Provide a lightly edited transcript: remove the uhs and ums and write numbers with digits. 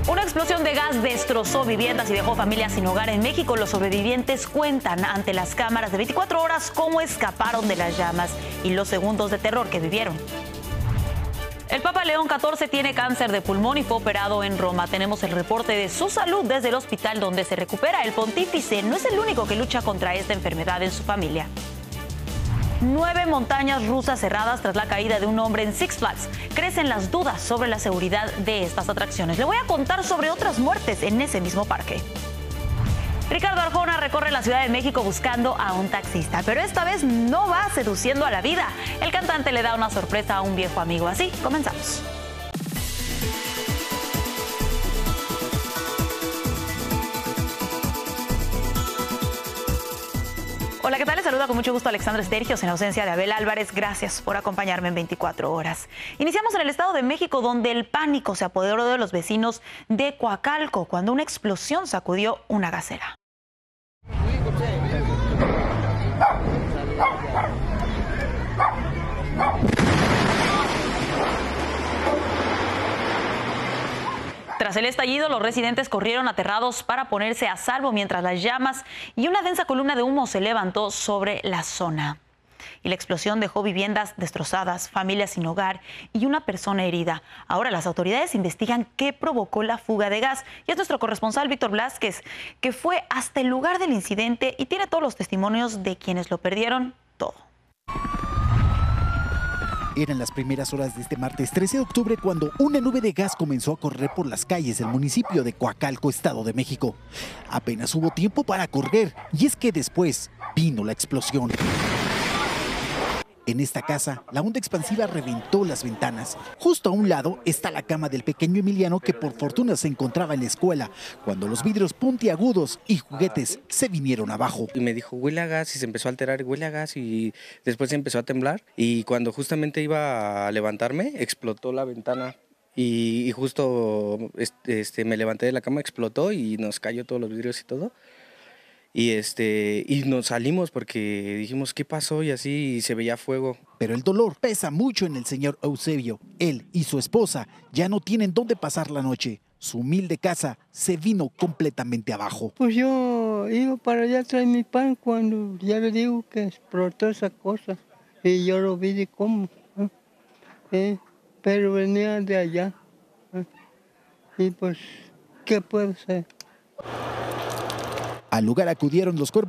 Una explosión de gas destrozó viviendas y dejó familias sin hogar en México. Los sobrevivientes cuentan ante las cámaras de 24 horas cómo escaparon de las llamas y los segundos de terror que vivieron. El Papa León XIV tiene cáncer de pulmón y fue operado en Roma. Tenemos el reporte de su salud desde el hospital donde se recupera. El pontífice no es el único que lucha contra esta enfermedad en su familia. 9 montañas rusas cerradas tras la caída de un hombre en Six Flags. Crecen las dudas sobre la seguridad de estas atracciones. Le voy a contar sobre otras muertes en ese mismo parque. Ricardo Arjona recorre la Ciudad de México buscando a un taxista, pero esta vez no va seduciendo a la vida. El cantante le da una sorpresa a un viejo amigo. Así, comenzamos. Hola, ¿qué tal? Les saluda con mucho gusto Alexandra Stergios en ausencia de Abel Álvarez. Gracias por acompañarme en 24 horas. Iniciamos en el Estado de México, donde el pánico se apoderó de los vecinos de Coacalco cuando una explosión sacudió una gasera. Tras el estallido, los residentes corrieron aterrados para ponerse a salvo mientras las llamas y una densa columna de humo se levantó sobre la zona. Y la explosión dejó viviendas destrozadas, familias sin hogar y una persona herida. Ahora las autoridades investigan qué provocó la fuga de gas. Y es nuestro corresponsal Víctor Blázquez, que fue hasta el lugar del incidente y tiene todos los testimonios de quienes lo perdieron todo. Eran las primeras horas de este martes 13 de octubre cuando una nube de gas comenzó a correr por las calles del municipio de Coacalco, Estado de México. Apenas hubo tiempo para correr y es que después vino la explosión. En esta casa, la onda expansiva reventó las ventanas. Justo a un lado está la cama del pequeño Emiliano, que por fortuna se encontraba en la escuela, cuando los vidrios puntiagudos y juguetes se vinieron abajo. Y me dijo, huele a gas, y se empezó a alterar, huele a gas, y después se empezó a temblar. Y cuando justamente iba a levantarme, explotó la ventana. Y justo me levanté de la cama, explotó y nos cayó todos los vidrios y todo. Y nos salimos porque dijimos, ¿qué pasó? Y así se veía fuego. Pero el dolor pesa mucho en el señor Eusebio. Él y su esposa ya no tienen dónde pasar la noche. Su humilde casa se vino completamente abajo. Pues yo iba para allá a traer mi pan cuando ya le digo que explotó esa cosa. Y yo lo vi de cómo. Pero venía de allá. Y pues, ¿qué puedo hacer? Al lugar acudieron los cuerpos